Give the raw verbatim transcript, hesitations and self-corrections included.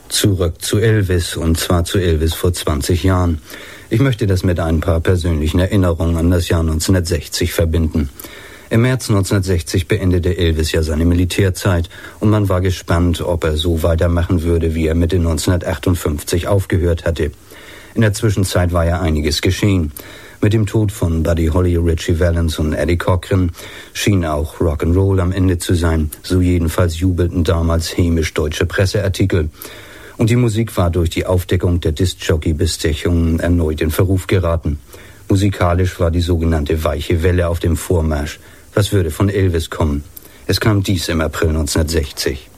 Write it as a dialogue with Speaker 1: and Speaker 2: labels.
Speaker 1: Zurück zu Elvis, und zwar zu Elvis vor zwanzig Jahren. Ich möchte das mit ein paar persönlichen Erinnerungen an das Jahr neunzehnhundertsechzig verbinden. Im März neunzehnhundertsechzig beendete Elvis ja seine Militärzeit und man war gespannt, ob er so weitermachen würde, wie er Mitte neunzehnhundertachtundfünfzig aufgehört hatte. In der Zwischenzeit war ja einiges geschehen. Mit dem Tod von Buddy Holly, Ritchie Valens und Eddie Cochran schien auch Rock'n'Roll am Ende zu sein. So jedenfalls jubelten damals hämisch deutsche Presseartikel. Und die Musik war durch die Aufdeckung der Diskjockey-Bestechungen erneut in Verruf geraten. Musikalisch war die sogenannte weiche Welle auf dem Vormarsch. Was würde von Elvis kommen? Es kam dies im April neunzehnhundertsechzig.